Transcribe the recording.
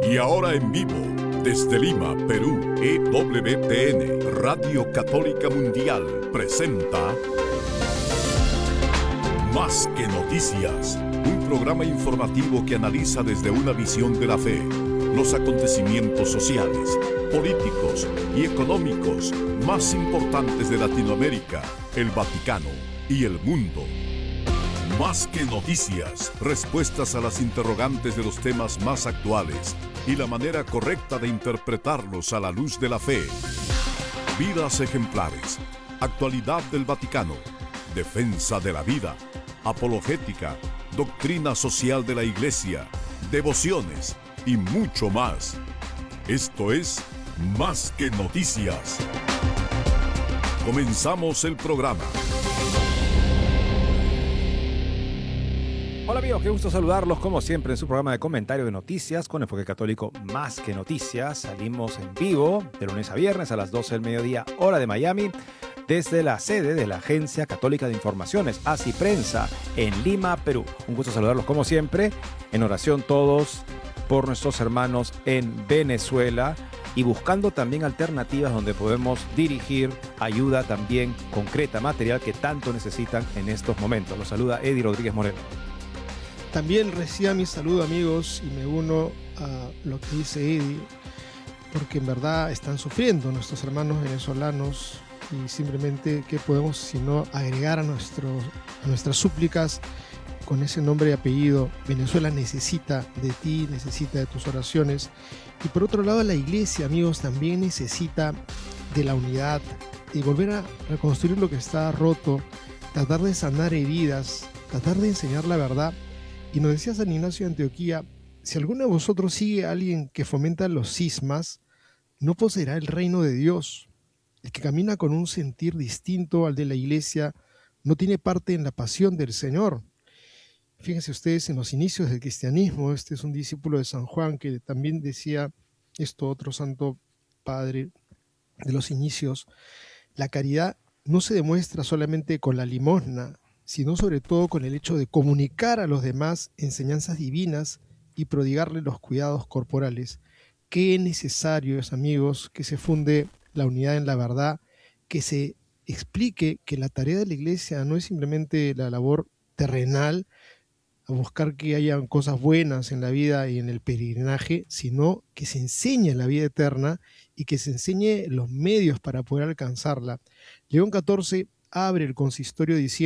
Y ahora en vivo, desde Lima, Perú, EWTN, Radio Católica Mundial, presenta Más que Noticias, un programa informativo que analiza desde una visión de la fe los acontecimientos sociales, políticos y económicos más importantes de Latinoamérica, el Vaticano y el mundo. Más que noticias, respuestas a las interrogantes de los temas más actuales y la manera correcta de interpretarlos a la luz de la fe. Vidas ejemplares, actualidad del Vaticano, defensa de la vida, apologética, doctrina social de la Iglesia, devociones y mucho más. Esto es Más que Noticias. Comenzamos el programa. Hola amigos, qué gusto saludarlos como siempre en su programa de comentario de noticias con enfoque católico Más que Noticias. Salimos en vivo de lunes a viernes a las 12 del mediodía, hora de Miami, desde la sede de la Agencia Católica de Informaciones, ACI Prensa, en Lima, Perú. Un gusto saludarlos como siempre, en oración todos por nuestros hermanos en Venezuela y buscando también alternativas donde podemos dirigir ayuda también concreta, material que tanto necesitan en estos momentos. Los saluda Eddie Rodríguez Moreno. También reciba mi saludo, amigos, y me uno a lo que dice Eddie, porque en verdad están sufriendo nuestros hermanos venezolanos y simplemente qué podemos sino agregar a nuestras súplicas con ese nombre y apellido. Venezuela necesita de ti, necesita de tus oraciones. Y por otro lado, la iglesia, amigos, también necesita de la unidad y volver a reconstruir lo que está roto, tratar de sanar heridas, tratar de enseñar la verdad. Y nos decía San Ignacio de Antioquía, si alguno de vosotros sigue a alguien que fomenta los cismas, no poseerá el reino de Dios. El que camina con un sentir distinto al de la iglesia no tiene parte en la pasión del Señor. Fíjense ustedes, en los inicios del cristianismo, este es un discípulo de San Juan que también decía esto, otro santo padre de los inicios: la caridad no se demuestra solamente con la limosna, sino sobre todo con el hecho de comunicar a los demás enseñanzas divinas y prodigarle los cuidados corporales. Qué necesario es, amigos, que se funde la unidad en la verdad, que se explique que la tarea de la iglesia no es simplemente la labor terrenal, a buscar que hayan cosas buenas en la vida y en el peregrinaje, sino que se enseñe la vida eterna y que se enseñe los medios para poder alcanzarla. León XIV abre el consistorio diciendo: